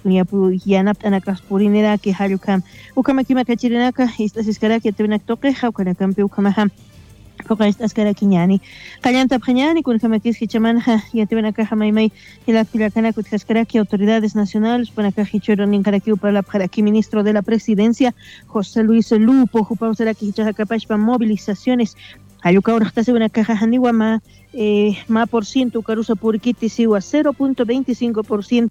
yapu yanap anakas purinera que halukam ukamakima kachirinaka estas iskaraki tebenak toqeja ukanakampi ukamaha Poca estas caraquiñani. Callanta Pañani, con Jamakis Hichamanja, y Atebenaca Jamaimai, y la Filacana Kutjascaraki, autoridades nacionales, Panacajichoron en Caraquiu para la Jaraqui, ministro de la presidencia, José Luis Lupo, Jupausaraki Hichajacapach para movilizaciones. Ayuca Ortase una caja Janiwa ma por ciento, Carusa Puriquiti Siwa 0.25%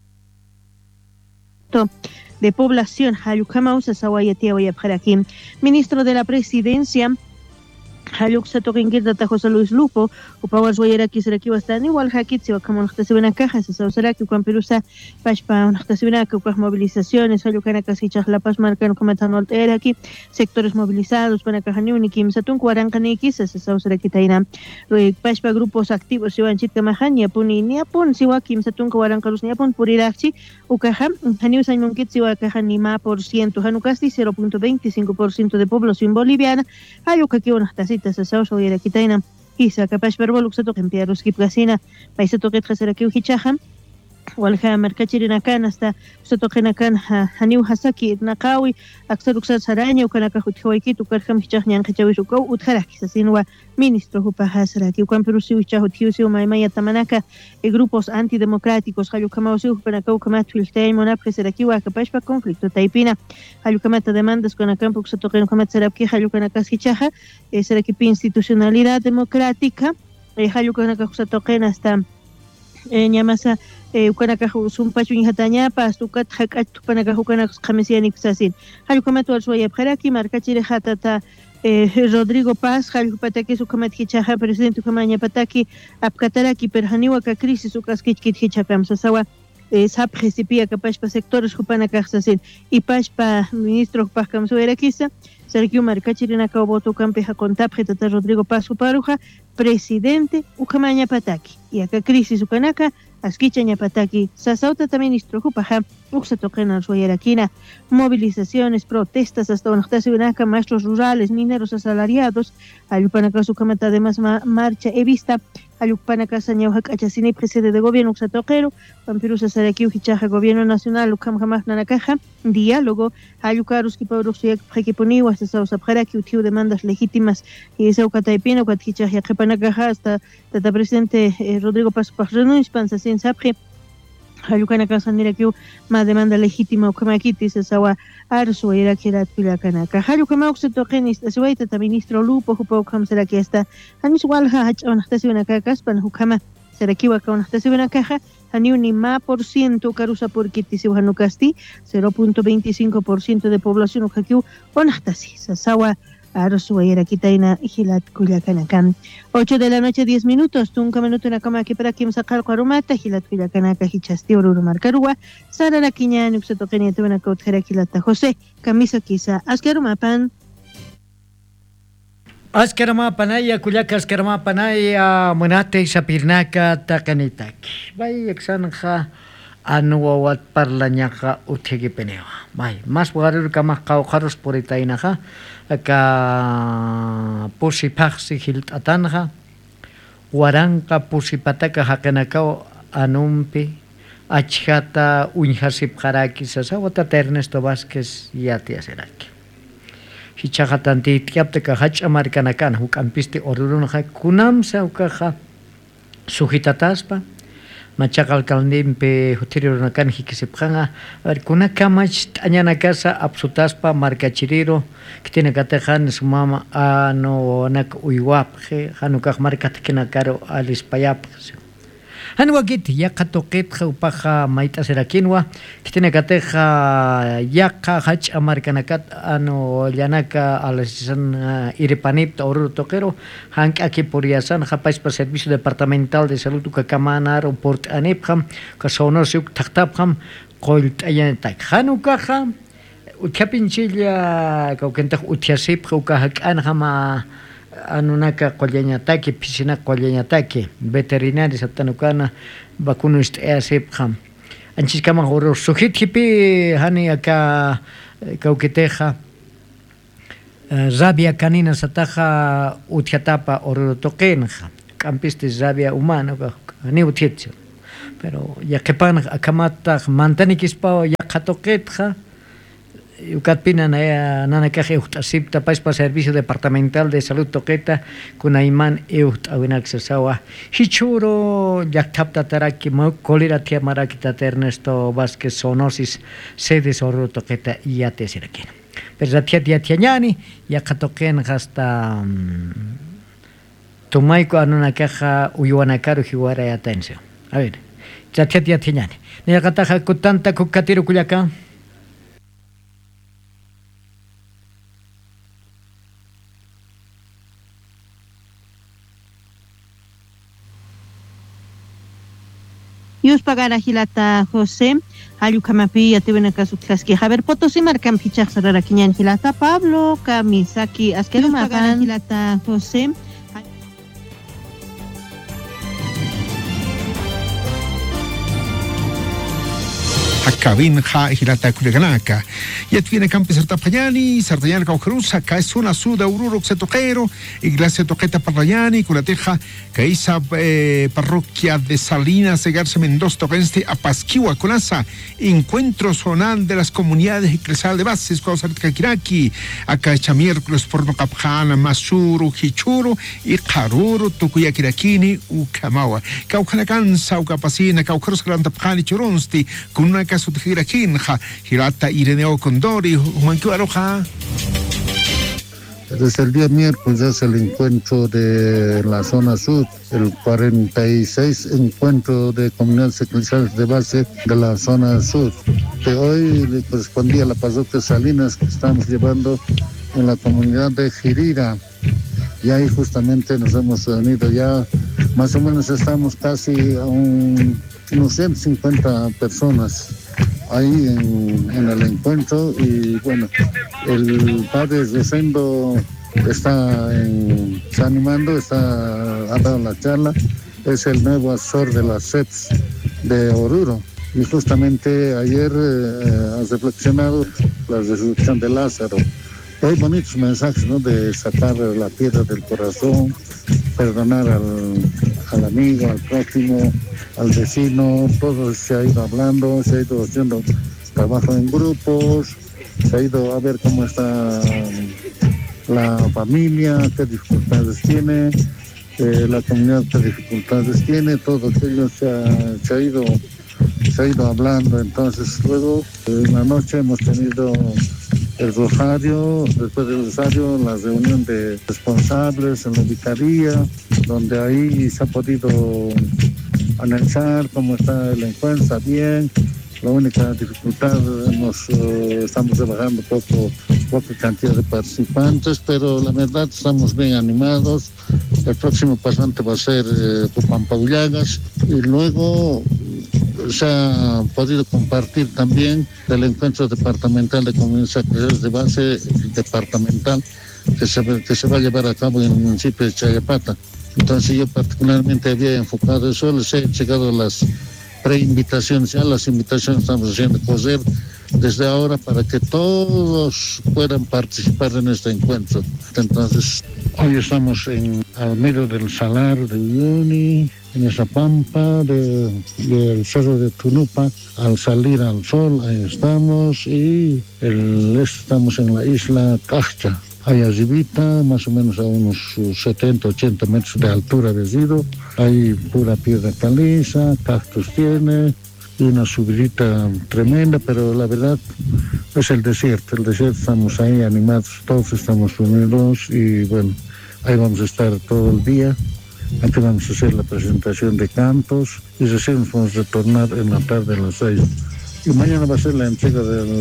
de población. Ayuca Mausa Sawayatia Wayapjarakim, ministro de la presidencia. Haluk Satoringir data José Luis Lupo, Upawas Wayaraki Seraki Bastan, igual Hakitsi, como Noctasibena Caja, Sausaraki, Juan Perusa, Pashpa, Noctasibena, movilizaciones, Halukana Casichas, La Paz Marcano, Cometano Alteraki, sectores movilizados, Panacajaniuni, Kim Satun, Cuarancaniki, Sausaraki Taina, Pashpa, grupos activos, Iwan Chitka Mahania, Puni, Niapon, Siwa, Kim Satun, Cuarancarus, Niapon, Purirachi, Ucaja, Haniu Simon Kitsiwa, Cajanima por ciento, Hanukasti, 0.25% de población boliviana, Hayukaki, Sasauso y la Quitaina, Isa, capaz verbol, Uxato, Empiaros, Kiplasina, Paisato que Traserakiu Hichaham, Walha, Mercachirinakan, hasta Uxatokenakan, Haniu Hasaki, Nakawi, Axaruxat Saraña, Ukanakahuthuaiki, Tukarham Hichahnian, Hachawishuko, Utharaki, Sasinwa, ministro Hupahasaraki, Ukamperusi, Chahutiusi, Maimaya Tamanaka, grupos antidemocráticos, Hayukamausi, Panakau, Kamatu, Iltei, Monapre, Serakiwa, Capashpa, conflicto, Taipina, Hayukamata demandas con Acampo, Uxatoken, Kamatseraki, Hayukanakas Hichaja, Serakipi, institucionalidad democrática, Hayukanakasatoken hasta Ñamasa, Ukanakahu, Sumpachu, Hatañapa, Astukat, Hakat, Panakahukanak, Kamesianik Sasin, Hayukamatu, Alsuaya, Paraki, Marcachire, Hatata, Rodrigo Paz, Jalupataki, Sukamat Hichaja, presidente Ukamaña Pataki, Apkataraki, Perjaniwaka, crisis, Ukaskich, Hichakam, Sasawa, Sap, Recipia, Capashpa, sectores, Jupanakasasin, y Pashpa, ministro Pajkam Suerakisa, Sergio Marcachirina Kauboto Campeja Contapje, Tata Rodrigo Paz Uparuja, presidente Ukamaña Pataki, y acá crisis Ukanaka, Askicha Ñapataki, Sasauta también ministro Jupaja, Uxatokena Suayaraquina, movilizaciones, protestas hasta Unachtasiunaca, maestros rurales, mineros asalariados, Ayupanaka Sukamata además marcha he vista, Ayupanaka Sañaujac Achasini, presidente de gobierno Uxatoquero, Pampirusa Sarakiu Hichaja, gobierno nacional, Ukamjamaj Nanacaja, diálogo, Ayucarus Kipaurusuyak Prekiponiwa, hasta Sausapjaraki, Utiu demandas legítimas, y Saukataipino, Katkichaja, Kepanakaja, hasta Tata presidente Rodrigo Paz Pajrenuis, Pansasin Sapje, Hayukana Sanirakiu, más demanda legítima, Ukamakitis, Sawa Arso, era que era Pilacanaka. Hayukama Uxatokenis, Suaita, ministro Lupo, Hupokam Seraki, hasta Hanis Walha, Hachonastasiunaka, Caspan, Hukama, Serakiwa, Kaunastasiunakaja, Haniuni ma por ciento, Carusa por Kitisi, Hanukasti, 0.25% de población, Ukakiu, Onastasi, Sawa. Arso era Kitaina Hilat Kuyakanakam. 8 de la noche, 10 minutos. Tunca minuto en la cama que para quien sacar Cuarumata, Hilat Kuyakanaka, Hichasti, Oruro Marcarua, Sara la Quiñan, Uxatokenia, Tevena Cautjera, Hilata José, Camisa Quisa, Ascarumapan. Ascaramapanaya, Kuyaka Ascaramapanaya, Monate, Sapirnaka, Takanitaki. Vaya, Exanja. Anuawat parlañaqa uthigipenewa may mas bugarur kama qawqarus puritainaqa ka pusipaqsi hilt'atanqa waranqa pusipataka haqinakaw anumpi achkata uñhasipqaraki sasawata Ernesto Vázquez yatiasiraki hichaqa tantiytiaptaka hach'amarkanakana huk'anpisti orurunqa kunamsa ukaqa sujitataspa Machakal Kaldimpe, Hutirio Nakan Hikisipjanga, a ver, Kunakamach, Añana Casa, Absutaspa, Marcachiriro, que tiene Catejan, su mamá, no Nak Uiwap, Hanukak Marcatekinakaro, Alispayap. Hanwakit, Yakatoket, Upaja, Maita Serakinwa, que tiene Cateja, Yaka, Hach, Amarcanacat, Ano, Yanaka, Alisan, Iripanip, Oro Toquero, Hank aquí por Yasan, Japais para Servicio Departamental de Salud, Kamanar, Port Anepham, Kasonosuk, Taktapham, Colt Ayanak, Hanukaha, Utapinchilla, Kaukentach Utiasip, Ukahak Anhama. Anunaka Kolyanyataki, Piscina Kolyanyataki, veterinarios Atanukana, Vacunist Easepham. Anchiskama Horo Suhit Hipi, Hani Aka Kauketeja, Zabia Canina Sataja, Utiatapa, Orotokenja, Campiste Zabia Humana, Ni Utietzio. pero ya que pan akamata mantanikispa ya katoquetja Yucatpina nana caje asipta país para Servicio Departamental de Salud Toqueta con Ayman Eut Awinaxasawa Hichuro Yaktapta Taraki Colera Tiamarakita Ernesto Vázquez Sonosis sede Sorro Toqueta y Yatesirakin. Pero ya tianyani ya katoquen hasta Tumaiko anuna caja Uyuanakaru Hiwara y atención. A ver, ya tianyani. Ni kataja kutanta kukatiro Culiacán. Yus pagara hilata José, Ayucamapi, Atibena Kasuklaski, Javier Potosí, Marcam Pichak Sararaquiñan Hilata, Pablo, Kamisaki, Asquero Mapan, Hilata José. Hakabin ha hilata kuleganaka. Yatviene campi sartapayani, sartayani caucarusa, caesuna suda ururo xetoquero, iglesia toqueta parrayani, culateja, caisa parroquia de Salinas, Garza Mendoza, Toquenste, Apasquiwa, Colasa, encuentro zonal de las comunidades eclesiales de bases, Causartkakiraki, Acacha miércoles por Nocapjana, Masuru, Hichuru, y Karuru, Tucuyakirakini, Ukamawa. Caucanacansa, Ucapacina, Caucaros Grantapjani, Choronsti, con una su Giraquinja, Girata Ireneo Condori, Juanquio Aroja. Desde el día miércoles es el encuentro de la zona sur, el 46 encuentro de comunidades eclesiales de base de la zona sur, que hoy le correspondía a la parroquia Salinas que estamos llevando en la comunidad de Girira. Y ahí justamente nos hemos reunido ya, más o menos estamos casi a unos 150 personas ahí en el encuentro. Y bueno, el padre Rosendo está animando, ha dado la charla, es el nuevo asesor de la CEPS de Oruro. Y justamente ayer ha reflexionado la resurrección de Lázaro. Hay bonitos mensajes, ¿no? De sacar la piedra del corazón, perdonar al amigo, al prójimo, al vecino. Todo se ha ido hablando, se ha ido haciendo trabajo en grupos, se ha ido a ver cómo está la familia, qué dificultades tiene, la comunidad qué dificultades tiene. Todo aquello se ha ido hablando. Entonces luego en la noche hemos tenido el rosario, después del rosario la reunión de responsables en la vicaría, donde ahí se ha podido analizar cómo está el encuentro. Está bien. La única dificultad, estamos trabajando poca cantidad de participantes, pero la verdad estamos bien animados. El próximo pasante va a ser Pampaullagas, y luego se ha podido compartir también del encuentro departamental de comunidades eclesiales de base departamental que se va a llevar a cabo en el municipio de Chayapata. Entonces yo particularmente había enfocado eso, les he llegado las preinvitaciones, ya las invitaciones estamos haciendo correr desde ahora para que todos puedan participar en este encuentro. Entonces hoy estamos al medio del Salar de Uyuni, en esa pampa del cerro de Tunupa, al salir al sol, ahí estamos, y estamos en la isla Cacha, ahí arribita, más o menos a unos 70-80 metros de altura de Zido, hay pura piedra caliza, cactus tiene, y una subidita tremenda, pero la verdad es el desierto, estamos ahí animados, todos estamos unidos, y bueno, ahí vamos a estar todo el día. Aquí vamos a hacer la presentación de cantos y recién nos vamos a retornar en la tarde a las 6. Y mañana va a ser la entrega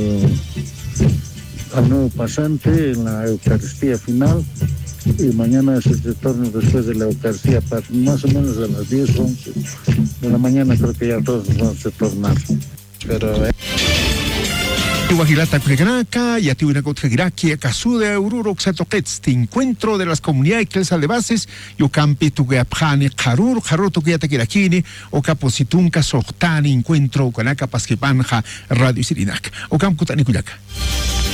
al nuevo pasante en la Eucaristía final. Y mañana es el retorno después de la Eucaristía, más o menos a las 10 o 11 de la mañana. Creo que ya todos nos vamos a retornar. Pero Guajilata Culegranaca, y Atihuinacotka Giraki, Acasuda, Ururo, Xatoquets, encuentro de las comunidades eclesiales de bases, Yocampi, Tugeapjani, Jarur, Tugueta Girakini, Ocapositunca, Sohtani, encuentro, Guanaca, Pasquipanja, Radio Sirinac, Ocamcutani Cuyaca.